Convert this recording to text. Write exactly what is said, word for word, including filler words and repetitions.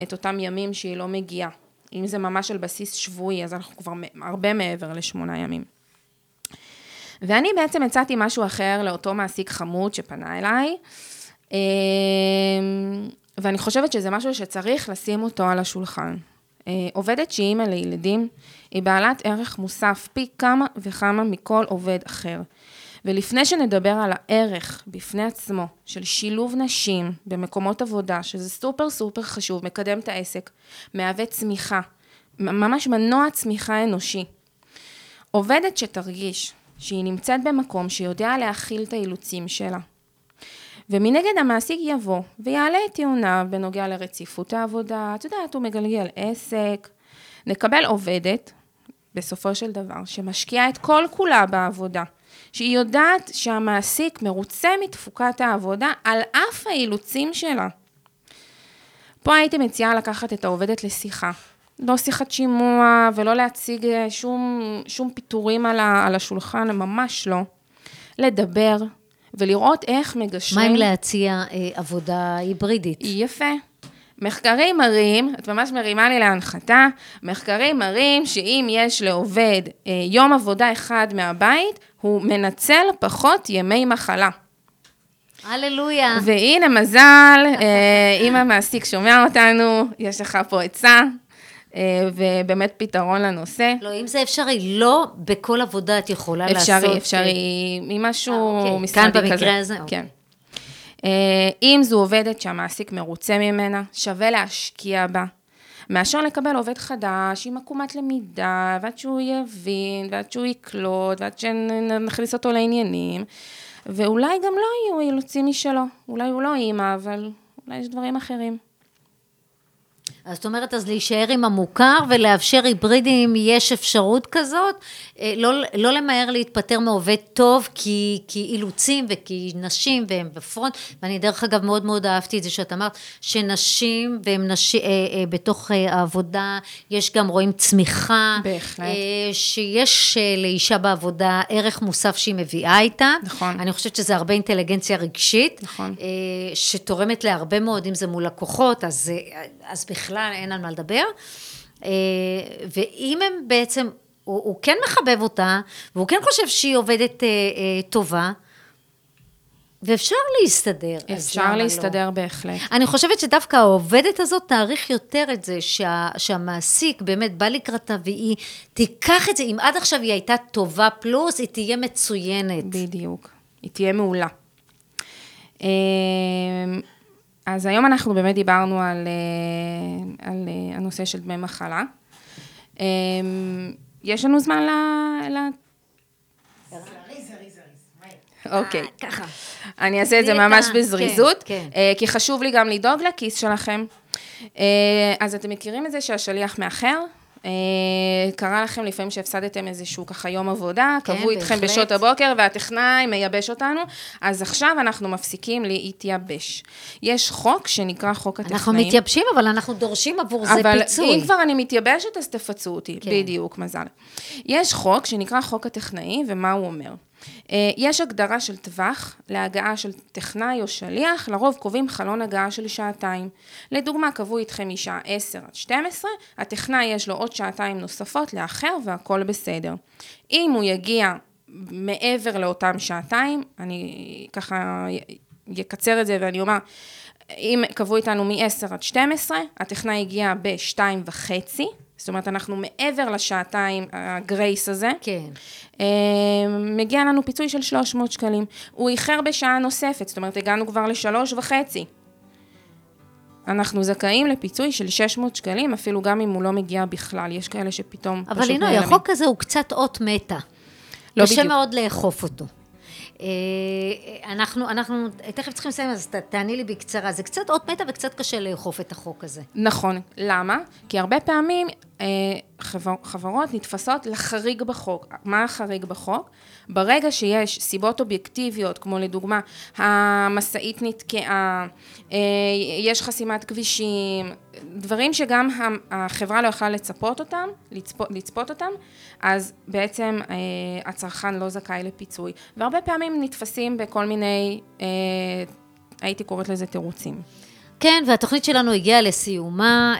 את אותם ימים שהיא לא מגיעה. אם זה ממש על בסיס שבועי, אז אנחנו כבר הרבה מעבר לשמונה ימים. ואני בעצם הצעתי משהו אחר לאותו מעסיק חמוד שפנה אליי, ואני חושבת שזה משהו שצריך לשים אותו על השולחן. עובדת שהיא אימא לילדים, היא בעלת ערך מוסף פי כמה וכמה מכל עובד אחר. ולפני שנדבר על הערך בפני עצמו של שילוב נשים במקומות עבודה, שזה סופר סופר חשוב, מקדם את העסק, מהווה צמיחה, ממש מנוע צמיחה אנושי. עובדת שתרגיש שהיא נמצאת במקום שיודע להכיל את האילוצים שלה. ומנגד המעסיק יבוא ויעלה את טיעוניו בנוגע לרציפות העבודה, את יודעת, הוא מגלגל עסק, נקבל עובדת, בסופו של דבר, שמשקיעה את כל כולה בעבודה, שהיא יודעת שהמעסיק מרוצה מתפוקת העבודה על אף האילוצים שלה. פה הייתי מציעה לקחת את העובדת לשיחה, לא שיחת שימוע ולא להציג שום, שום פיתורים על, ה, על השולחן, ממש לא. לדבר ולראות איך מגשרים. מה אם להציע אה, עבודה היברידית? יפה. מחקרים מראים, את ממש מרימה לי להנחתה, מחקרים מראים שאם יש לעובד אה, יום עבודה אחד מהבית, הוא מנצל פחות ימי מחלה. הללויה. והנה מזל, אה, אם המעסיק שומע אותנו, יש לך פה עצה. ובאמת פתרון לנושא. לא, אם זה אפשרי, לא בכל עבודה את יכולה לעשות. אפשרי, אפשרי, ממשהו משרדי כזה. כאן במקרה הזה. כן. אם זו עובדת שהמעסיק מרוצה ממנה, שווה להשקיע בה, מאשר לקבל עובד חדש, עם עקומת למידה, ועד שהוא יבין, ועד שהוא יקלוט, ועד שנכניס אותו לעניינים, ואולי גם לא יהיו אילוצים משלו. אולי הוא לא אימא, אבל אולי יש דברים אחרים. אז זאת אומרת, אז להישאר עם המוכר ולאפשר היברידים אם יש אפשרות כזאת, לא, לא למהר להתפטר מעובד טוב, כי, כי אילוצים וכי נשים והם בפרונט, ואני דרך אגב מאוד מאוד אהבתי את זה שאת אמרת, שנשים והם נשים, בתוך העבודה, יש גם רואים צמיחה, בהחלט. שיש לאישה בעבודה ערך מוסף שהיא מביאה איתה, נכון. אני חושבת שזה הרבה אינטליגנציה רגשית, נכון. שתורמת להרבה מאוד, אם זה מול לקוחות, אז, אז בכלל, בכלל אין על מה לדבר, ואם הם בעצם, הוא, הוא כן מחבב אותה, והוא כן חושב שהיא עובדת טובה, ואפשר להסתדר. אפשר להסתדר לא? בהחלט. אני חושבת שדווקא העובדת הזאת תאריך יותר את זה, שה, שהמעסיק באמת בא לקראתה, והיא תיקח את זה, אם עד עכשיו היא הייתה טובה פלוס, היא תהיה מצוינת. בדיוק, היא תהיה מעולה. אז היום אנחנו באמת דיברנו על, על הנושא של דמי מחלה. יש לנו זמן ל... ל... זריז, זריז, זריז. אוקיי. ככה. אני אעשה את זה ממש בזריזות, כן, כי חשוב לי גם לדאוג לכיס שלכם. אז אתם מכירים את זה שהשליח מאחר? קרה לכם לפעמים שהפסדתם איזשהו ככה יום עבודה, קבעו איתכם בשעות הבוקר והטכנאי מייבש אותנו, אז עכשיו אנחנו מפסיקים להתייבש. יש חוק שנקרא חוק הטכנאים. אנחנו מתייבשים, אבל אנחנו דורשים עבור זה פיצוי. אבל אם כבר אני מתייבשת, אז תפצו אותי. בדיוק, מזל. יש חוק שנקרא חוק הטכנאים, ומה הוא אומר? יש הגדרה של טווח להגעה של טכנאי או שליח, לרוב קובעים חלון הגעה של שעתיים. לדוגמה, קבעו איתכם משעה עשר עד שתים עשרה, הטכנאי יש לו עוד שעתיים נוספות לאחר והכל בסדר. אם הוא יגיע מעבר לאותם שעתיים, אני ככה יקצר את זה ואני אומר, אם קבעו איתנו מ-עשר עד שתים עשרה, הטכנאי הגיע ב-שתיים וחצי, זאת אומרת, אנחנו מעבר לשעתיים הגרייס הזה. כן. מגיע לנו פיצוי של שלוש מאות שקלים. הוא איחר בשעה נוספת, זאת אומרת, הגענו כבר לשלוש וחצי. אנחנו זכאים לפיצוי של שש מאות שקלים, אפילו גם אם הוא לא מגיע בכלל. יש כאלה שפתאום אבל הנה, החוק הזה הוא קצת אות מתה. לא קשה בדיוק. מאוד לאכוף אותו. אנחנו, אנחנו, תכף צריכים לסיים, אז תעני לי בקצרה, זה קצת אות מתה וקצת קשה לאכוף את החוק הזה. נכון, למה? כי הרבה פעמים חבר, חברות נתפסות לחריג בחוק. מה החריג בחוק? ברגע שיש סיבות אובייקטיביות, כמו לדוגמה, המסעית נתקעה, יש חסימת כבישים, דברים שגם החברה לא יכלה לצפות אותם, לצפות, לצפות אותם, אז בעצם הצרכן לא זכאי לפיצוי. והרבה פעמים נתפסים בכל מיני, הייתי קוראת לזה תירוצים. כן, והתוכנית שלנו הגיעה לסיומה.